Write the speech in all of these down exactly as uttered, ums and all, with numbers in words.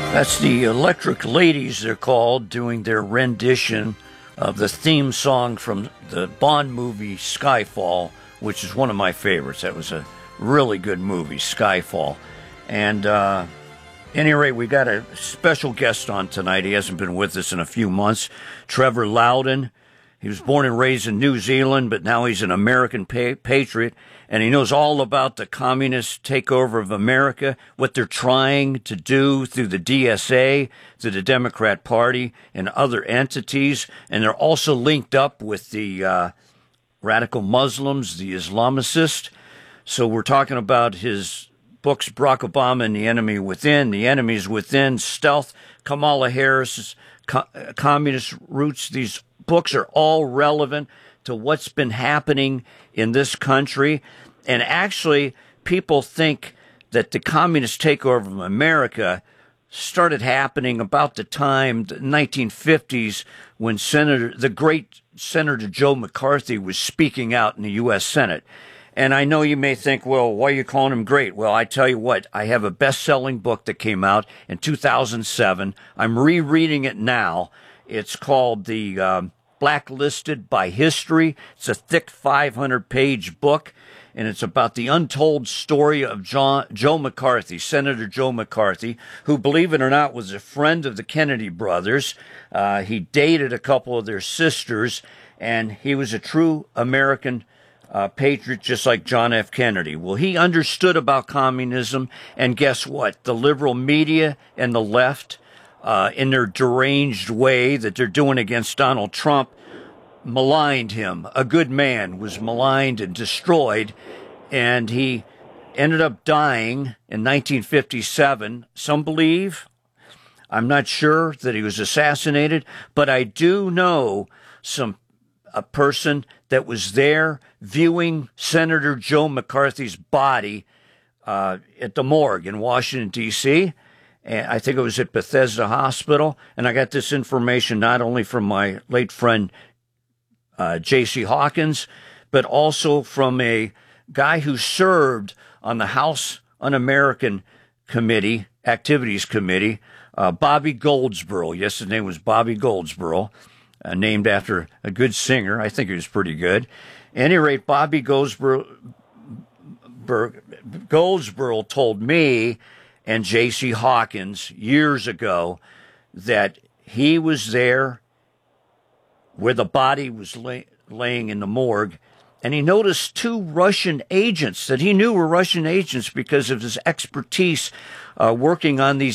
That's the Electric Ladies, they're called, doing their rendition of the theme song from the Bond movie Skyfall, which is one of my favorites. That was a really good movie, Skyfall. And uh, any rate, we got a special guest on tonight. He hasn't been with us in a few months. Trevor Loudon. He was born and raised in New Zealand, but now he's an American pa- patriot, and he knows all about the communist takeover of America, what they're trying to do through the D S A, through the Democrat Party, and other entities. And they're also linked up with the uh, radical Muslims, the Islamicists. So we're talking about his books, Barack Obama and the Enemy Within, The Enemies Within, Stealth, Kamala Harris's co- Communist Roots. These books are all relevant to what's been happening in this country. And actually, people think that the communist takeover of America started happening about the time, the nineteen fifties, when Senator, the great Senator Joe McCarthy was speaking out in the U S Senate. And I know you may think, well, why are you calling him great? Well, I tell you what, I have a best-selling book that came out in two thousand seven. I'm rereading it now. It's called the um, Blacklisted by History. It's a thick five hundred page book, and it's about the untold story of John, Joe McCarthy, Senator Joe McCarthy, who, believe it or not, was a friend of the Kennedy brothers. Uh, he dated a couple of their sisters, and he was a true American uh, patriot, just like John F. Kennedy. Well, he understood about communism, and guess what? The liberal media and the left, Uh, in their deranged way that they're doing against Donald Trump, maligned him. A good man was maligned and destroyed, and he ended up dying in nineteen fifty-seven. Some believe, I'm not sure, that he was assassinated, but I do know some a person that was there viewing Senator Joe McCarthy's body uh, at the morgue in Washington, D C, and I think it was at Bethesda Hospital. And I got this information not only from my late friend, uh, J C Hawkins, but also from a guy who served on the House Un-American Committee, Activities Committee, uh, Bobby Goldsboro. Yes, his name was Bobby Goldsboro, uh, named after a good singer. I think he was pretty good. At any rate, Bobby Goldsboro, Goldsboro told me and J C Hawkins years ago that he was there where the body was lay, laying in the morgue, and he noticed two Russian agents that he knew were Russian agents because of his expertise uh, working on these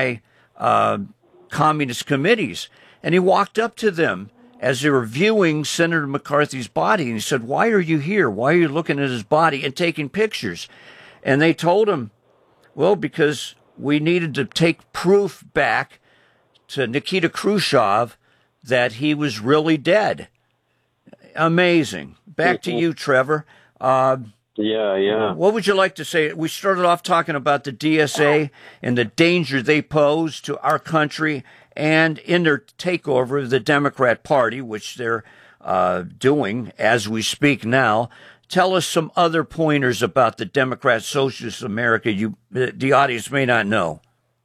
anti-communist uh, committees. And he walked up to them as they were viewing Senator McCarthy's body, and he said, "Why are you here? Why are you looking at his body and taking pictures?" And they told him, well, because we needed to take proof back to Nikita Khrushchev that he was really dead. Amazing. Back to you, Trevor. Uh, yeah, yeah. What would you like to say? We started off talking about the D S A and the danger they pose to our country and in their takeover of the Democrat Party, which they're uh, doing as we speak now. Tell us some other pointers about the Democrat Socialist America you the audience may not know.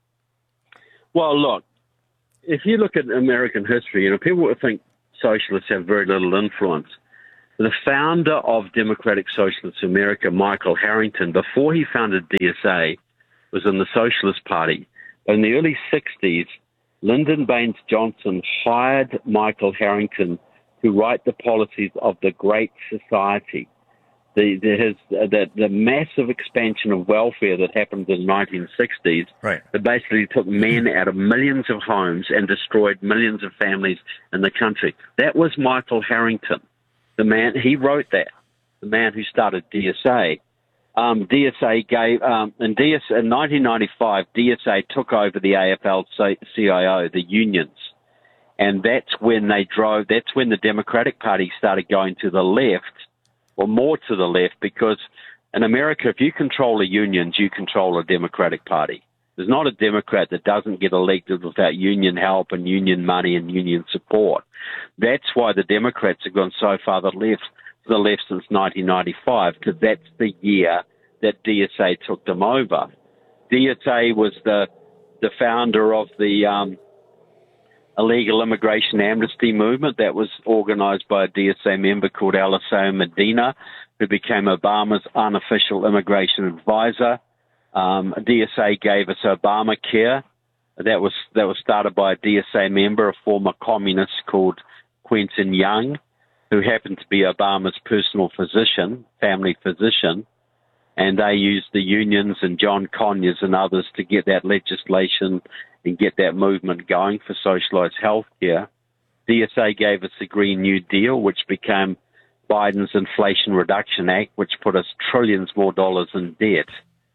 Well, look, if you look at American history, you know, people would think socialists have very little influence. The founder of Democratic Socialist America, Michael Harrington, before he founded D S A, was in the Socialist Party. In the early sixties, Lyndon Baines Johnson hired Michael Harrington to write the policies of the Great Society. The, the, his, uh, the, the massive expansion of welfare that happened in the nineteen sixties, right, that basically took men out of millions of homes and destroyed millions of families in the country. That was Michael Harrington, the man, he wrote that, the man who started D S A. Um, D S A gave, um, in, D S, in nineteen ninety-five, D S A took over the A F L C I O, the unions. And that's when they drove, that's when the Democratic Party started going to the left, or more to the left, because in America, if you control the unions, you control the Democratic Party. There's not a Democrat that doesn't get elected without union help and union money and union support. That's why the Democrats have gone so far to the left, to the left since nineteen ninety-five, because that's the year that D S A took them over. D S A was the the founder of the um, illegal immigration amnesty movement that was organized by a D S A member called Eliseo Medina, who became Obama's unofficial immigration advisor. Um, D S A gave us Obamacare. That was that was started by a D S A member, a former communist called Quentin Young, who happened to be Obama's personal physician, family physician. And they used the unions and John Conyers and others to get that legislation and get that movement going for socialized health care. D S A gave us the Green New Deal, which became Biden's Inflation Reduction Act, which put us trillions more dollars in debt.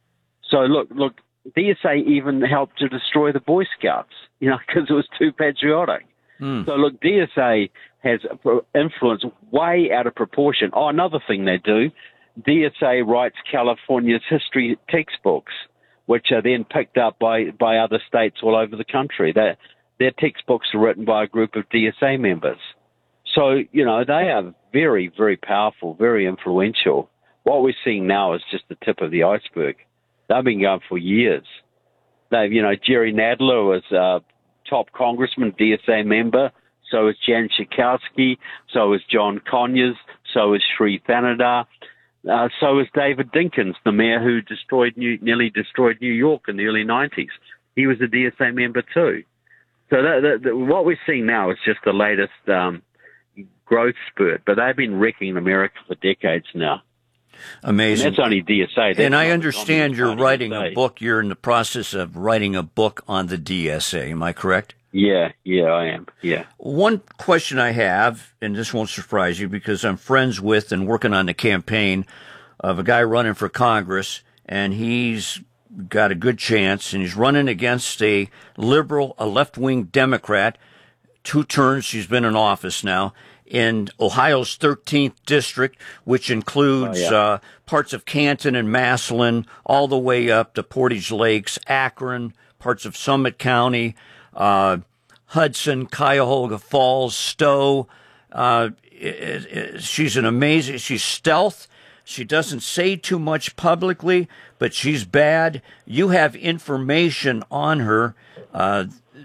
So look, look, D S A even helped to destroy the Boy Scouts, you know, because it was too patriotic. Mm. So look, D S A has influence way out of proportion. Oh, another thing they do, D S A writes California's history textbooks, which are then picked up by, by other states all over the country. Their, their textbooks are written by a group of D S A members. So, you know, they are very, very powerful, very influential. What we're seeing now is just the tip of the iceberg. They've been going for years. They've, you know, Jerry Nadler was a top congressman, D S A member. So is Jan Schakowsky. So is John Conyers. So is Sri Thanadar. Uh, so is David Dinkins, the mayor who destroyed New, nearly destroyed New York in the early nineties. He was a D S A member too. So that, that, that, what we're seeing now is just the latest um, growth spurt. But they've been wrecking America for decades now. Amazing. And that's only D S A. That's and I understand you're writing D S A. a book. You're in the process of writing a book on the D S A. Am I correct? Yeah, yeah, I am. Yeah. One question I have, and this won't surprise you because I'm friends with and working on the campaign of a guy running for Congress, and he's got a good chance, and he's running against a liberal, a left-wing Democrat. Two terms she's been in office now, in Ohio's thirteenth district, which includes oh, yeah. uh, parts of Canton and Massillon, all the way up to Portage Lakes, Akron, parts of Summit County, uh, Hudson, Cuyahoga Falls, Stowe. Uh, it, it, she's an amazing, she's stealth. She doesn't say too much publicly, but she's bad. You have information on her, uh,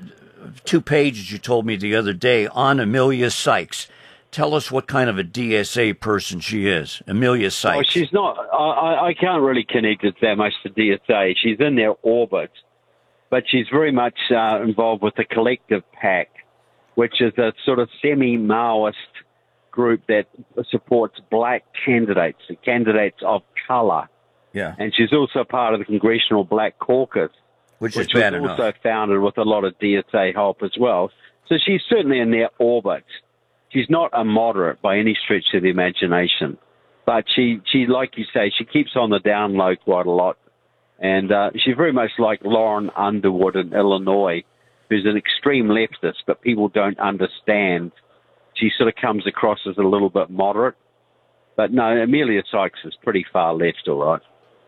two pages you told me the other day, on Amelia Sykes. Tell us what kind of a D S A person she is, Amelia Sykes. Well, she's not, I, I can't really connect it that much to D S A. She's in their orbit, but she's very much uh, involved with the Collective PAC, which is a sort of semi-Maoist group that supports black candidates, candidates of color. Yeah. And she's also part of the Congressional Black Caucus, which, which is bad was enough. also founded with a lot of D S A help as well. So she's certainly in their orbit. She's not a moderate by any stretch of the imagination, but she, she, like you say, she keeps on the down low quite a lot. And uh, she's very much like Lauren Underwood in Illinois, who's an extreme leftist, but people don't understand. She sort of comes across as a little bit moderate. But no, Amelia Sykes is pretty far left, all right.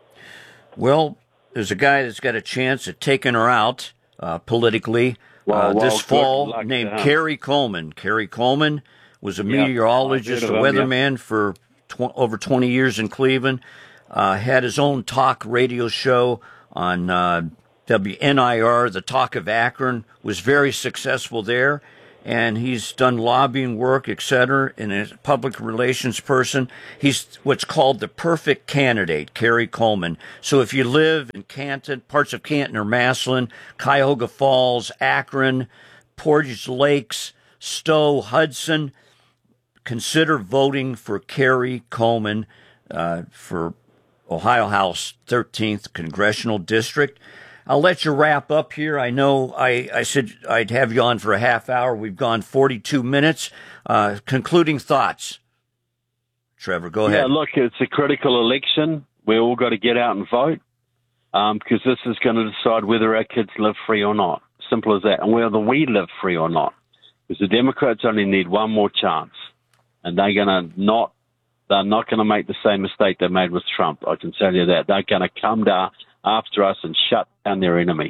Well, there's a guy that's got a chance at taking her out uh, politically well, uh, well, this fall, named Cary Coleman. Cary Coleman was a yep, meteorologist, a weatherman yep. for tw- over twenty years in Cleveland. Uh, had his own talk radio show on uh, W N I R, the Talk of Akron, was very successful there, and he's done lobbying work, et cetera, and a public relations person. He's what's called the perfect candidate, Cary Coleman. So if you live in Canton, parts of Canton or Massillon, Cuyahoga Falls, Akron, Portage Lakes, Stowe, Hudson, consider voting for Cary Coleman uh, for Ohio House thirteenth Congressional District. I'll let you wrap up here. I know I, I said I'd have you on for a half hour. We've gone forty-two minutes. Uh, concluding thoughts. Trevor, go ahead. Yeah, look, it's a critical election. We all got to get out and vote um, because this is going to decide whether our kids live free or not. Simple as that. And whether we live free or not. Because the Democrats only need one more chance. And they're going to not They're not going to make the same mistake they made with Trump. I can tell you that. They're going to come down after us and shut down their enemies.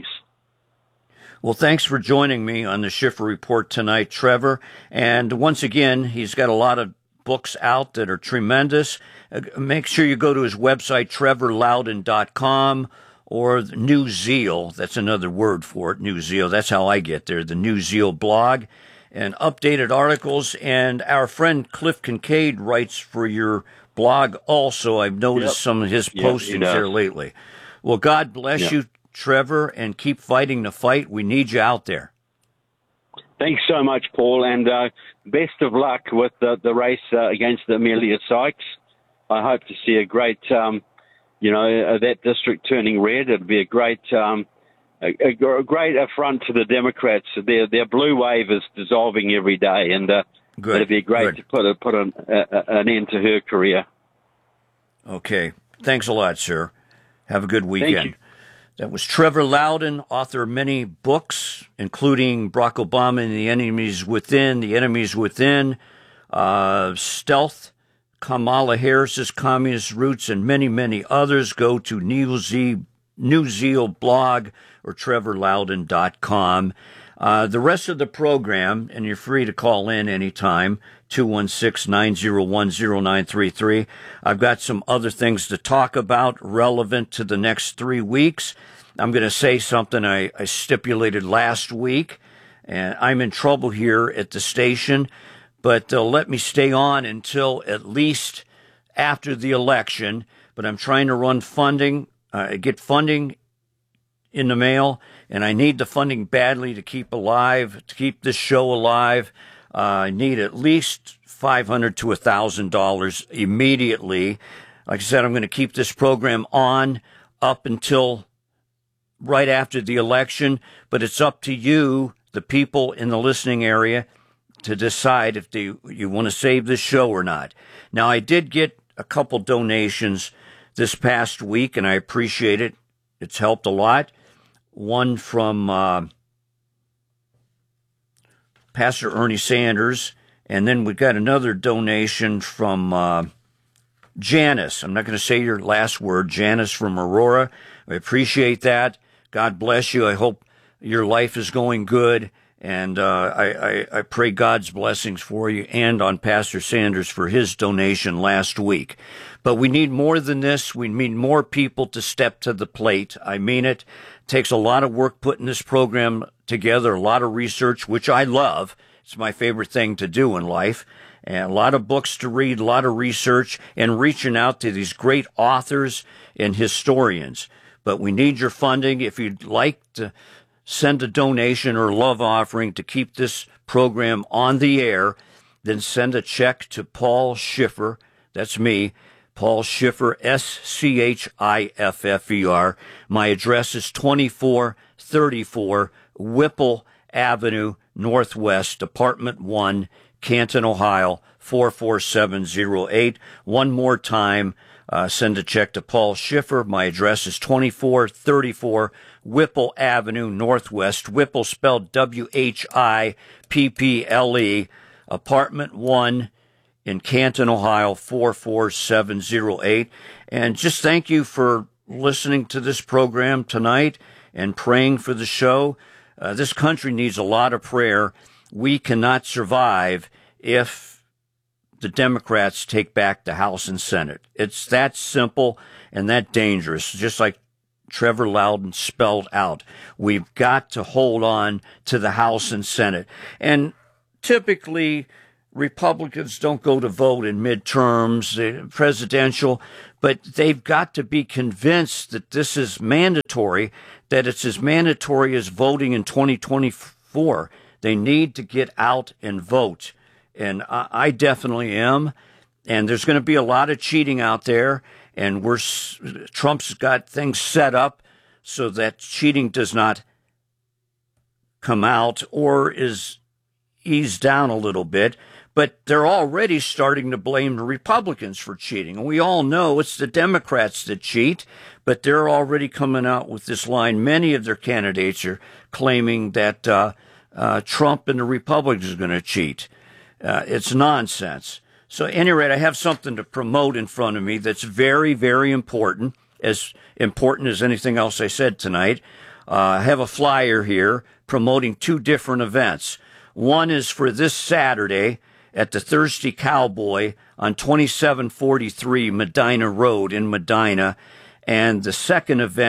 Well, thanks for joining me on the Schiffer Report tonight, Trevor. And once again, he's got a lot of books out that are tremendous. Uh, make sure you go to his website, trevor loudon dot com, or New Zeal. That's another word for it, New Zeal. That's how I get there, the New Zeal blog, and updated articles. And our friend Cliff Kincaid writes for your blog also. I've noticed yep. some of his postings yep, there lately. Well, God bless yep. you, Trevor, and keep fighting the fight. We need you out there. Thanks so much, Paul, and uh, best of luck with the, the race uh, against Amelia Sykes. I hope to see a great, um, you know, uh, that district turning red. It'll be a great, um, a, a great affront to the Democrats. Their their blue wave is dissolving every day, and uh, it'll be great Good. to put a, put an, a, an end to her career. Okay, thanks a lot, sir. Have a good weekend. Thank you. That was Trevor Loudon, author of many books, including Barack Obama and the Enemies Within, The Enemies Within, uh, Stealth, Kamala Harris's Communist Roots, and many, many others. Go to New Zeal, New Zeal blog or trevor loudon dot com. Uh, the rest of the program, and you're free to call in anytime, two one six, nine zero one, zero nine three three. I've got some other things to talk about relevant to the next three weeks. I'm going to say something I, I stipulated last week, and I'm in trouble here at the station, but they'll let me stay on until at least after the election. But I'm trying to run funding, uh, get funding in the mail, and I need the funding badly to keep alive, to keep this show alive. Uh, I need at least five hundred to one thousand dollars immediately. Like I said, I'm going to keep this program on up until right after the election, but it's up to you, the people in the listening area, to decide if they, you want to save this show or not. Now, I did get a couple donations this past week, and I appreciate it. It's helped a lot. One from uh, Pastor Ernie Sanders, and then we got another donation from uh, Janice. I'm not going to say your last word, Janice from Aurora. I appreciate that. God bless you. I hope your life is going good, and uh, I, I, I pray God's blessings for you and on Pastor Sanders for his donation last week. But we need more than this. We need more people to step to the plate. I mean it. It takes a lot of work putting this program together, a lot of research, which I love. It's my favorite thing to do in life. And a lot of books to read, a lot of research, and reaching out to these great authors and historians. But we need your funding. If you'd like to send a donation or love offering to keep this program on the air, then send a check to Paul Schiffer. That's me, Paul Schiffer, S C H I F F E R. My address is twenty-four thirty-four Whipple Avenue Northwest, Apartment one, Canton, Ohio, four four seven zero eight. One more time, uh, send a check to Paul Schiffer. My address is twenty-four thirty-four Whipple Avenue Northwest, Whipple spelled W H I P P L E, Apartment one in Canton, Ohio, four four seven zero eight. And just thank you for listening to this program tonight and praying for the show. Uh, this country needs a lot of prayer. We cannot survive if the Democrats take back the House and Senate. It's that simple and that dangerous, just like Trevor Loudon spelled out. We've got to hold on to the House and Senate. And typically, Republicans don't go to vote in midterms, uh, presidential, but they've got to be convinced that this is mandatory, that it's as mandatory as voting in twenty twenty-four. They need to get out and vote. And I, I definitely am. And there's going to be a lot of cheating out there. And we're, Trump's got things set up so that cheating does not come out or is eased down a little bit. But they're already starting to blame the Republicans for cheating. And we all know it's the Democrats that cheat, but they're already coming out with this line. Many of their candidates are claiming that uh, uh, Trump and the Republicans are going to cheat. Uh, it's nonsense. So at any rate, I have something to promote in front of me that's very, very important, as important as anything else I said tonight. Uh, I have a flyer here promoting two different events. One is for this Saturday at the Thirsty Cowboy on twenty-seven forty-three Medina Road in Medina. And the second event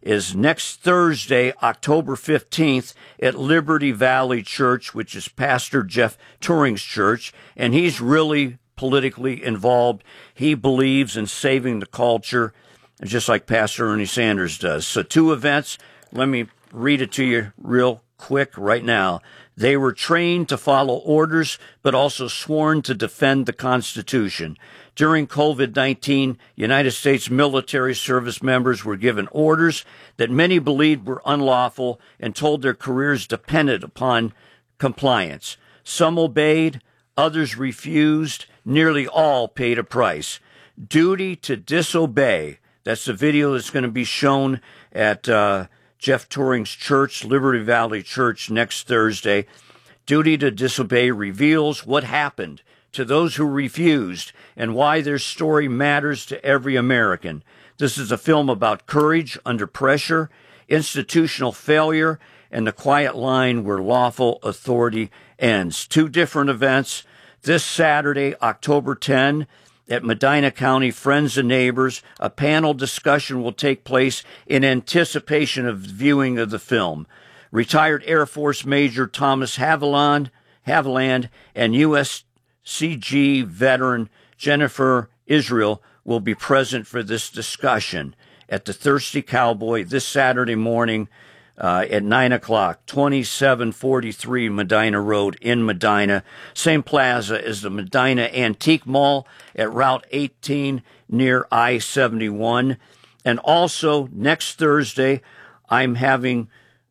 is next Thursday, October fifteenth, at Liberty Valley Church, which is Pastor Jeff Turing's church, and he's really politically involved. He believes in saving the culture, just like Pastor Ernie Sanders does. So two events. Let me read it to you real quick right now. They were trained to follow orders, but also sworn to defend the Constitution. During COVID nineteen, United States military service members were given orders that many believed were unlawful and told their careers depended upon compliance. Some obeyed, others refused, nearly all paid a price. Duty to disobey. That's the video that's going to be shown at uh, Jeff Turing's church, Liberty Valley Church, next Thursday. Duty to disobey reveals what happened to those who refused and why their story matters to every American. This is a film about courage under pressure, institutional failure, and the quiet line where lawful authority ends. Two different events. This Saturday, October tenth, at Medina County Friends and Neighbors, a panel discussion will take place in anticipation of viewing of the film. Retired Air Force Major Thomas Haviland, Haviland and U S C G veteran Jennifer Israel will be present for this discussion at the Thirsty Cowboy this Saturday morning uh, at nine o'clock, twenty-seven forty-three Medina Road in Medina. Same plaza as the Medina Antique Mall at Route eighteen near I seventy-one. And also next Thursday, I'm having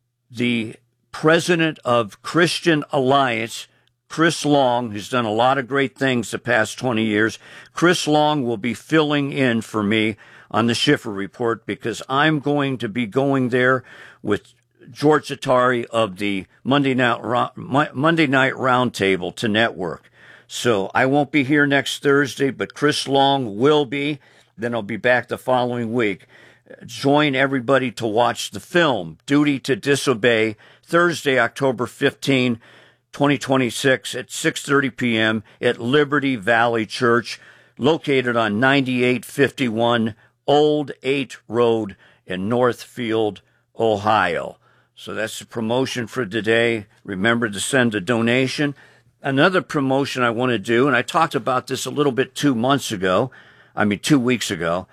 the president of Christian Alliance, Chris Long, who's done a lot of great things the past twenty years. Chris Long will be filling in for me on the Schiffer Report because I'm going to be going there with George Atari of the Monday Night, Monday Night Roundtable to network. So I won't be here next Thursday, but Chris Long will be. Then I'll be back the following week. Join everybody to watch the film, Duty to Disobey, Thursday, October fifteenth, twenty twenty-six at six thirty p.m. at Liberty Valley Church, located on ninety-eight fifty-one Old eight Road in Northfield, Ohio. So that's the promotion for today. Remember to send a donation. Another promotion I want to do, and I talked about this a little bit two months ago, I mean two weeks ago,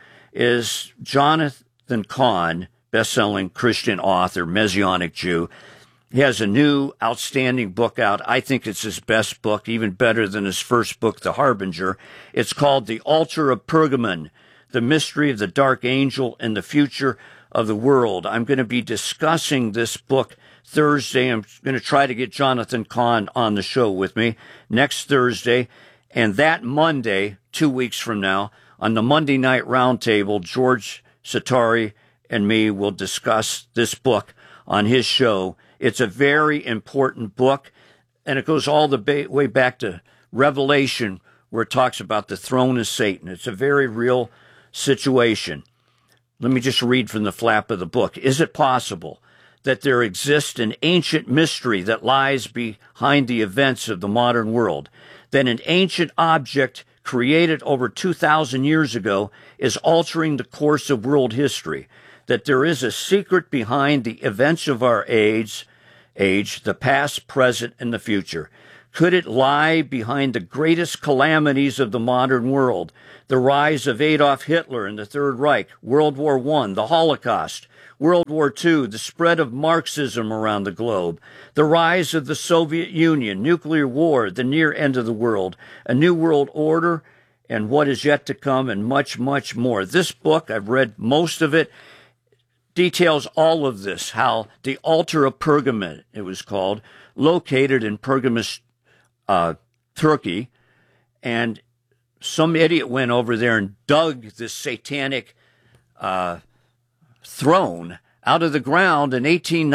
is Jonathan Cahn, best-selling Christian author, Messianic Jew. He has a new outstanding book out. I think it's his best book, even better than his first book, The Harbinger. It's called The Altar of Pergamon, The Mystery of the Dark Angel and the Future of the World. I'm going to be discussing this book Thursday. I'm going to try to get Jonathan Cahn on the show with me next Thursday. And that Monday, two weeks from now, on the Monday Night Roundtable, George Satari and me will discuss this book on his show. It's a very important book, and it goes all the ba- way back to Revelation, where it talks about the throne of Satan. It's a very real situation. Let me just read from the flap of the book. Is it possible that there exists an ancient mystery that lies behind the events of the modern world? That an ancient object created over two thousand years ago is altering the course of world history? That there is a secret behind the events of our age, age, the past, present, and the future? Could it lie behind the greatest calamities of the modern world? The rise of Adolf Hitler and the Third Reich, World War One, the Holocaust, World War Two, the spread of Marxism around the globe, the rise of the Soviet Union, nuclear war, the near end of the world, a new world order, and what is yet to come, and much, much more. This book, I've read most of it, details all of this, how the altar of Pergamon, it was called, located in Pergamus, uh, Turkey, and some idiot went over there and dug this satanic uh, throne out of the ground in eighteen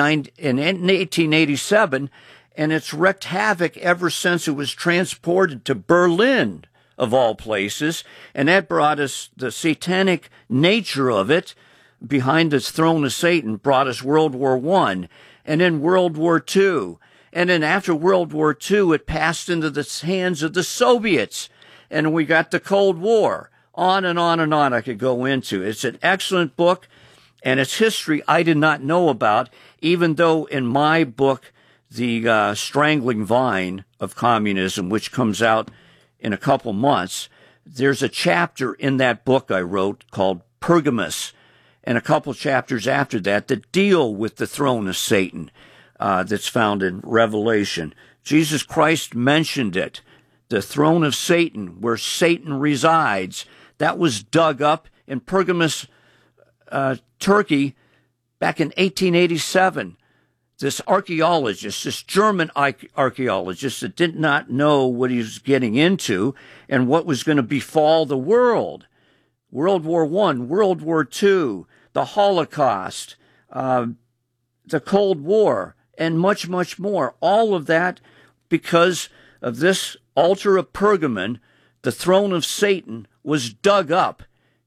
eighty-seven, and it's wreaked havoc ever since it was transported to Berlin, of all places, and that brought us the satanic nature of it. Behind this throne of Satan brought us World War One, and then World War Two, and then after World War Two, it passed into the hands of the Soviets, and we got the Cold War. On and on and on I could go into. It's an excellent book, and its history I did not know about, even though in my book, The uh, Strangling Vine of Communism, which comes out in a couple months, there's a chapter in that book I wrote called Pergamus, and a couple chapters after that that deal with the throne of Satan uh, that's found in Revelation. Jesus Christ mentioned it. The throne of Satan, where Satan resides, that was dug up in Pergamus, uh, Turkey, back in eighteen eighty-seven. This archaeologist, this German archaeologist that did not know what he was getting into and what was going to befall the world. World War One, World War Two, the Holocaust, uh, the Cold War, and much, much more. All of that because of this altar of Pergamon, the throne of Satan, was dug up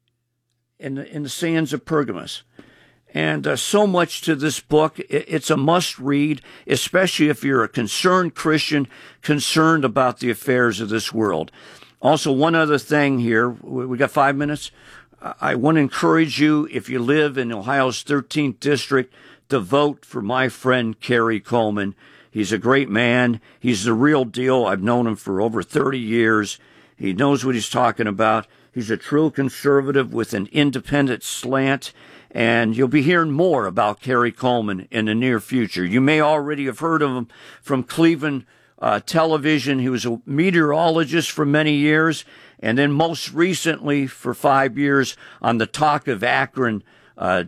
in the, in the sands of Pergamus. And uh, so much to this book. It's a must-read, especially if you're a concerned Christian, concerned about the affairs of this world. Also, one other thing here. We got five minutes. I want to encourage you, if you live in Ohio's thirteenth District, to vote for my friend Kerry Coleman. He's a great man. He's the real deal. I've known him for over thirty years. He knows what he's talking about. He's a true conservative with an independent slant. And you'll be hearing more about Kerry Coleman in the near future. You may already have heard of him from Cleveland uh, television. He was a meteorologist for many years, and then most recently for five years on the Talk of Akron. Uh,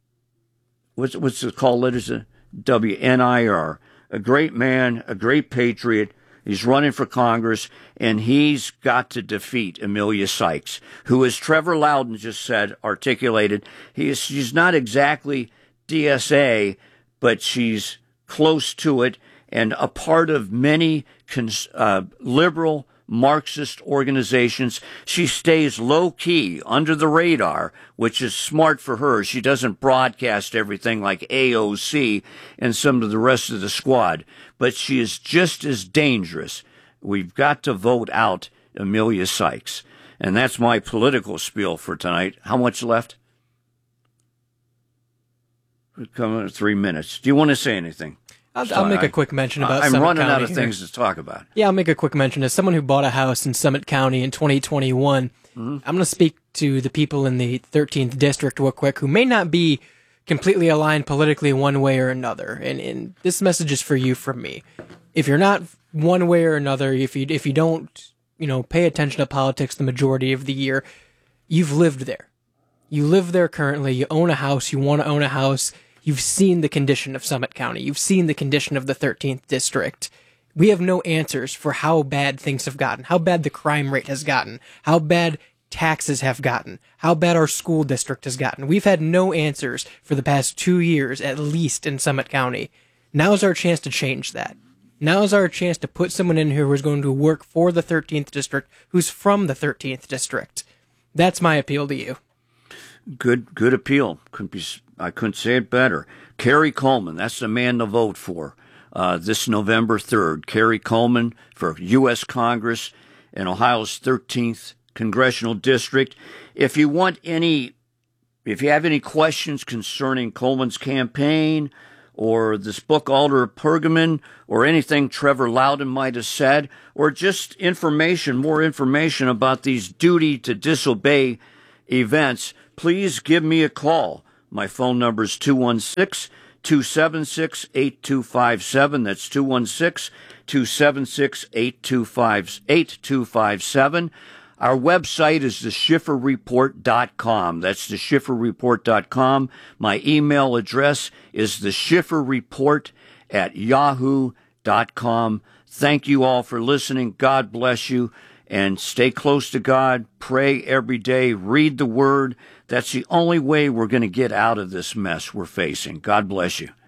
what's what's it called? Letters W N I R. A great man, a great patriot. He's running for Congress, and he's got to defeat Amelia Sykes, who, as Trevor Loudon just said, articulated, he is, she's not exactly D S A, but she's close to it and a part of many cons- uh, liberal Marxist organizations. She stays low-key, under the radar, which is smart for her. She doesn't broadcast everything like A O C and some of the rest of the squad, but she is just as dangerous. We've got to vote out Amelia Sykes. And that's my political spiel for tonight. How much left? We're coming to three minutes. Do you want to say anything? I'll, I'll make a quick mention about I'm Summit running County out of here. things to talk about. Yeah, I'll make a quick mention. As someone who bought a house in Summit County in twenty twenty-one, mm-hmm. I'm going to speak to the people in the thirteenth District real quick who may not be completely aligned politically one way or another. And, and this message is for you from me. If you're not one way or another, if you if you don't, you know, pay attention to politics the majority of the year, you've lived there. You live there currently. You own a house. You want to own a house. You've seen the condition of Summit County. You've seen the condition of the thirteenth District. We have no answers for how bad things have gotten, how bad the crime rate has gotten, how bad taxes have gotten, how bad our school district has gotten. We've had no answers for the past two years, at least in Summit County. Now's our chance to change that. Now's our chance to put someone in here who's going to work for the thirteenth District, who's from the thirteenth District. That's my appeal to you. Good, good appeal. Couldn't be, I couldn't say it better. Kerry Coleman, that's the man to vote for uh, this November third. Kerry Coleman for U S Congress in Ohio's thirteenth Congressional District. If you want any, if you have any questions concerning Coleman's campaign or this book, Altar of Pergamon, or anything Trevor Loudon might have said, or just information, more information about these duty to disobey events, please give me a call. My phone number is two one six, two seven six, eight two five seven. That's two one six, two seven six, eight two five seven. Our website is the schiffer report dot com. That's the schiffer report dot com. My email address is the schiffer report at yahoo dot com. Thank you all for listening. God bless you. And stay close to God. Pray every day. Read the Word. That's the only way we're going to get out of this mess we're facing. God bless you.